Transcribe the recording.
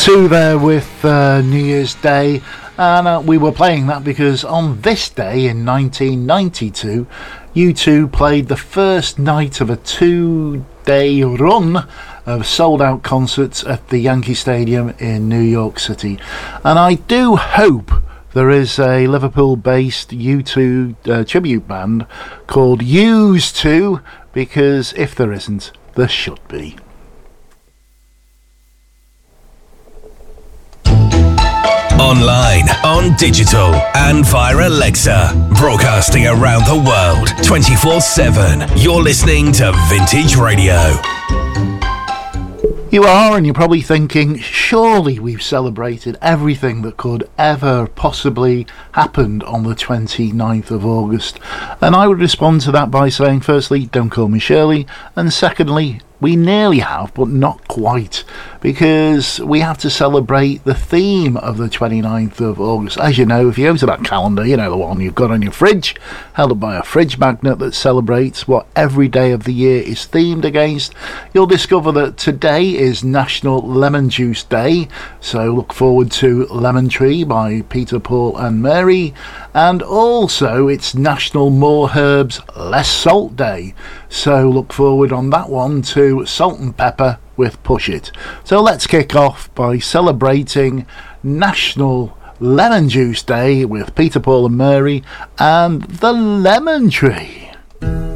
U2 there with New Year's Day, and we were playing that because on this day in 1992 U2 played the first night of a 2-day run of sold-out concerts at the Yankee Stadium in New York City. And I do hope there is a Liverpool-based U2 tribute band called U2, because if there isn't, there should be. Online, on digital, and via Alexa. Broadcasting around the world, 24/7. You're listening to Vintage Radio. You are, and you're probably thinking, surely we've celebrated everything that could ever possibly happen on the 29th of August. And I would respond to that by saying, firstly, don't call me Shirley, and secondly, we nearly have, but not quite, because we have to celebrate the theme of the 29th of August. As you know, if you go to that calendar, you know, the one you've got on your fridge, held up by a fridge magnet that celebrates what every day of the year is themed against, you'll discover that today is National Lemon Juice Day, so look forward to Lemon Tree by Peter, Paul and Mary, and also it's National More Herbs, Less Salt Day, so look forward on that one to Salt and Pepper with Push It. So let's kick off by celebrating National Lemon Juice Day with Peter, Paul and Mary and the Lemon Tree.